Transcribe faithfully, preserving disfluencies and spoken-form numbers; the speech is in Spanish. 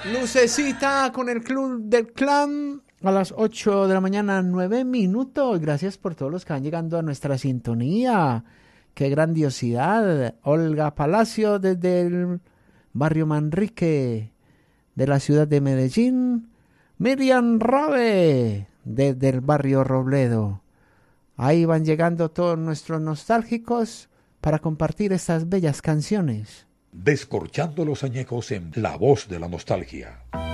Lucecita con el Club del Clan a las ocho de la mañana, nueve minutos. Gracias por todos los que van llegando a nuestra sintonía. ¡Qué grandiosidad! Olga Palacio desde el barrio Manrique de la ciudad de Medellín. Miriam Rabe desde el barrio Robledo. Ahí van llegando todos nuestros nostálgicos para compartir estas bellas canciones. Descorchando los añejos en La Voz de la Nostalgia.